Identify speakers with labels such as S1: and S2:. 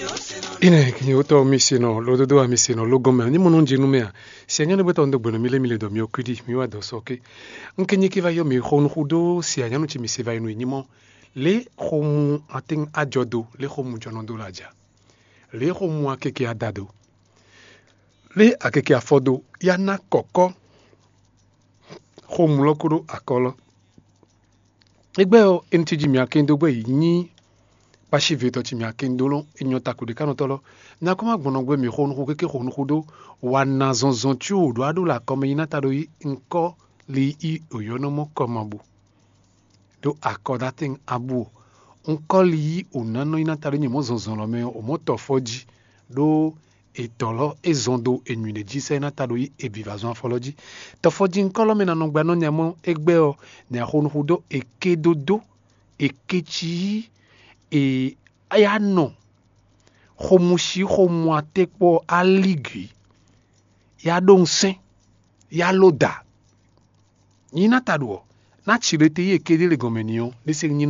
S1: ine kinyo to misino lododo a misino logome ni mono njinu mea si anya ne beto ndo gbono mile do mi okudi mi wa do soke nkenye ki va yo mi khonu khudo si anya no chi mi se va inu nyimo le khomu ating ajodo le khomu jonondo laja le khomu akeke adado le akeke afodo yana koko khomu lokuro akolo egbe o entiji mi akendo gbe yin pashi veto chi mi akendolo inyota kude kanotolo na koma gbonogwe mi khonu keke khonu khudo wana zonzon tu do ado la comme inata do nko li I oyonomo komabu do akodating abu nko li onano inata do nyimo zonzon lo me o moto foji do etolo ezondo enyune jise inata do ebivazon afoloji to foji nko lo me na nogba no nyamo egbe o na khonu khudo ekedodo ekechi e ayano khomushi khomuatekpo aligi ya donse ya loda yina taduo na chirete ye kedele gomenio lese